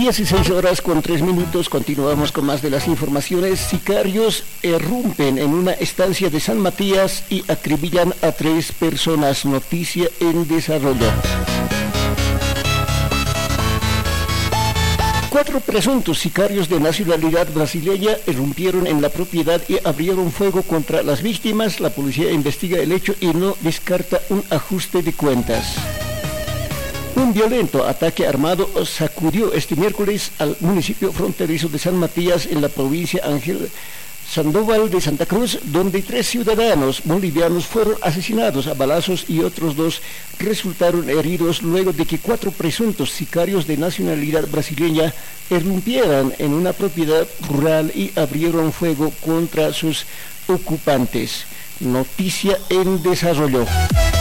16:03. Continuamos con más de las informaciones. Sicarios irrumpen en una estancia de San Matías y acribillan a 3 personas. Noticia en desarrollo. 4 presuntos sicarios de nacionalidad brasileña irrumpieron en la propiedad y abrieron fuego contra las víctimas. La policía investiga el hecho y no descarta un ajuste de cuentas. Un violento ataque armado sacudió este miércoles al municipio fronterizo de San Matías en la provincia Ángel Sandoval de Santa Cruz, donde 3 ciudadanos bolivianos fueron asesinados a balazos y otros 2 resultaron heridos luego de que 4 presuntos sicarios de nacionalidad brasileña irrumpieran en una propiedad rural y abrieron fuego contra sus ocupantes. Noticia en desarrollo.